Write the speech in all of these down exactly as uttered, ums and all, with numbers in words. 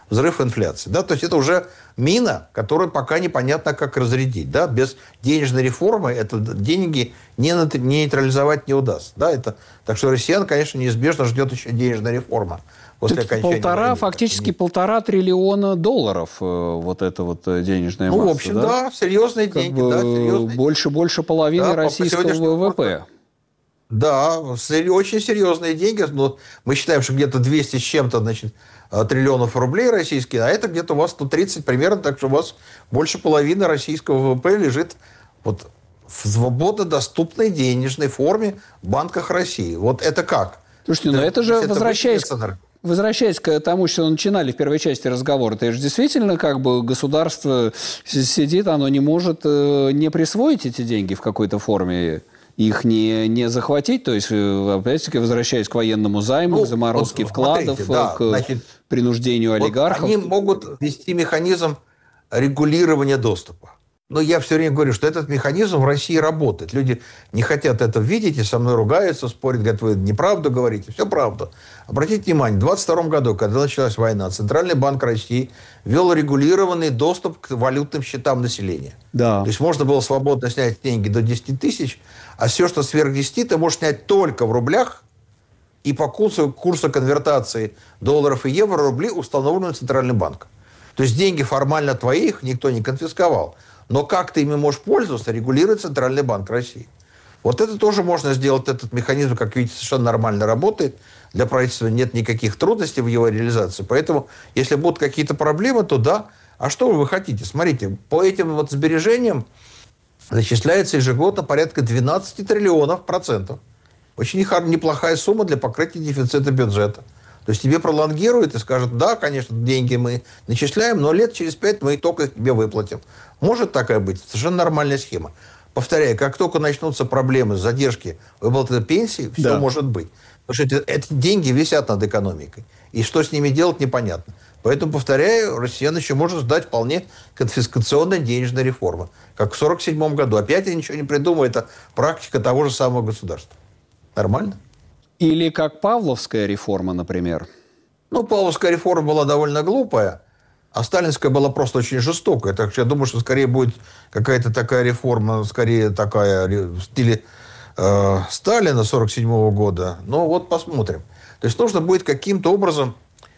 взрыв инфляции. Да? То есть это уже мина, которую пока непонятно, как разрядить. Да? Без денежной реформы это деньги не нейтрализовать не удастся. Да? Это, так что россиян, конечно, неизбежно ждет еще денежная реформа. После окончания полтора, войны. фактически полтора триллиона долларов вот это вот денежная масса. Ну, в общем, да, да серьезные как деньги. Бы да, серьезные больше, больше половины да, российского ВВП. Да, очень серьезные деньги. Но мы считаем, что где-то двести с чем-то, значит, триллионов рублей российские, а это где-то у вас сто тридцать примерно, так что у вас больше половины российского ВВП лежит вот в свободно доступной денежной форме в банках России. Вот это как? Слушайте, но это же, это возвращаясь, возвращаясь к тому, что начинали в первой части разговора, это же действительно как бы государство сидит, оно не может не присвоить эти деньги в какой-то форме, их не, не захватить, то есть, опять-таки, возвращаясь к военному займу, ну, к заморозке вот, вкладов, смотрите, да, к значит, принуждению вот олигархов. Они могут ввести механизм регулирования доступа. Но я все время говорю, что этот механизм в России работает. Люди не хотят это видеть и со мной ругаются, спорят, говорят, вы неправду говорите. Все правда. Обратите внимание, в двадцать втором году, когда началась война, Центральный банк России ввел регулированный доступ к валютным счетам населения. Да. То есть можно было свободно снять деньги до десяти тысяч, а все, что сверх десяти, ты можешь снять только в рублях, и по курсу, курсу конвертации долларов и евро рубли установлены Центральным банком. То есть деньги формально твои, их никто не конфисковал. Но как ты ими можешь пользоваться, регулирует Центральный банк России. Вот это тоже можно сделать, этот механизм, как видите, совершенно нормально работает. Для правительства нет никаких трудностей в его реализации. Поэтому, если будут какие-то проблемы, то да. А что вы хотите? Смотрите, по этим вот сбережениям зачисляется ежегодно порядка двенадцать триллионов процентов. Очень неплохая сумма для покрытия дефицита бюджета. То есть тебе пролонгируют и скажут, да, конечно, деньги мы начисляем, но лет через пять мы только их тебе выплатим. Может такая быть? Совершенно нормальная схема. Повторяю, как только начнутся проблемы, задержки выплаты пенсии, все да. может быть. Потому что эти, эти деньги висят над экономикой. И что с ними делать, непонятно. Поэтому, повторяю, россиян еще может ждать вполне конфискационная денежная реформа. Как в сорок седьмом году. Опять я ничего не придумаю. Это практика того же самого государства. Нормально? Или как Павловская реформа, например. Ну, Павловская реформа была довольно глупая, а сталинская была просто очень жестокая. Так что я думаю, что скорее будет какая-то такая реформа, скорее такая в стиле э, Сталина сорок седьмого года. Но вот посмотрим. То есть нужно будет каким-то образом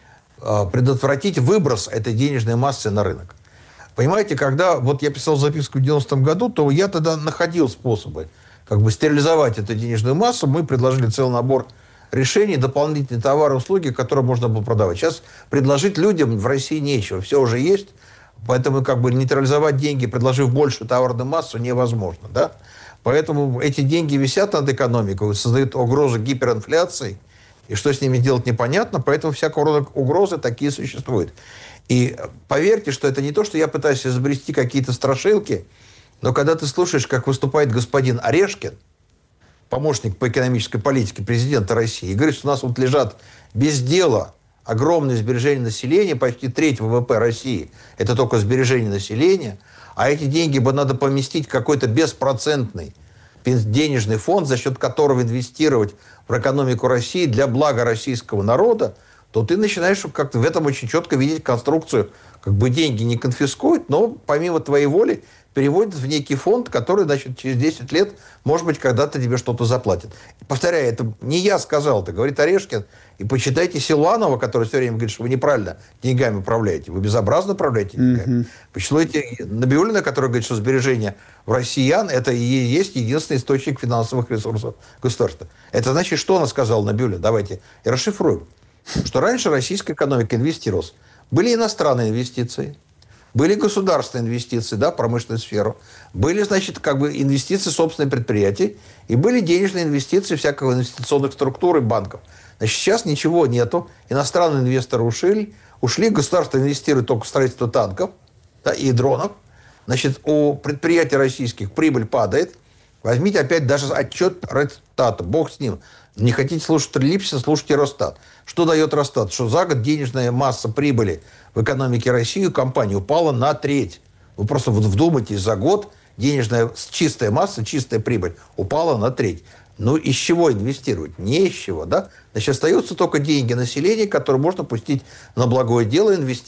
э, предотвратить выброс этой денежной массы на рынок. Понимаете, когда вот я писал записку в девяностом году, то я тогда находил способы как бы стерилизовать эту денежную массу. Мы предложили целый набор решений, дополнительные товары, услуги, которые можно было продавать. Сейчас предложить людям в России нечего. Все уже есть. Поэтому как бы нейтрализовать деньги, предложив большую товарную массу, невозможно. Да? Поэтому эти деньги висят над экономикой, создают угрозу гиперинфляции. И что с ними делать непонятно. Поэтому всякого рода угрозы такие существуют. И поверьте, что это не то, что я пытаюсь изобрести какие-то страшилки. Но когда ты слушаешь, как выступает господин Орешкин, помощник по экономической политике президента России, и говорит, что у нас вот лежат без дела огромные сбережения населения, почти треть ВВП России, это только сбережения населения, а эти деньги бы надо поместить в какой-то беспроцентный денежный фонд, за счет которого инвестировать в экономику России для блага российского народа, то ты начинаешь как-то в этом очень четко видеть конструкцию, как бы деньги не конфискуют, но помимо твоей воли переводят в некий фонд, который, значит, через десять лет, может быть, когда-то тебе что-то заплатит. Повторяю, это не я сказал, это говорит Орешкин. И почитайте Силуанова, который все время говорит, что вы неправильно деньгами управляете. Вы безобразно управляете деньгами. Mm-hmm. Почитайте Набиуллина, который говорит, что сбережения в россиян – это и есть единственный источник финансовых ресурсов государства. Это значит, что она сказала, Набиуллина? Давайте и расшифруем. Что раньше российская экономика инвестировалась. Были иностранные инвестиции. Были государственные инвестиции, да, в промышленную сферу. Были, значит, как бы инвестиции в собственные предприятия. И были денежные инвестиции всякого инвестиционных структур и банков. Значит, сейчас ничего нету. Иностранные инвесторы ушли. Ушли. Государство инвестирует только в строительство танков, да, и дронов. Значит, у предприятий российских прибыль падает. Возьмите опять даже отчет Росстата. Бог с ним. Не хотите слушать Липсина, слушайте Росстат. Что дает Росстат? Что за год денежная масса прибыли в экономике России у компании упала на треть. Вы просто вдумайтесь, за год денежная чистая масса, чистая прибыль упала на треть. Ну, из чего инвестировать? Не из чего, да? Значит, остаются только деньги населения, которые можно пустить на благое дело, инвестировать.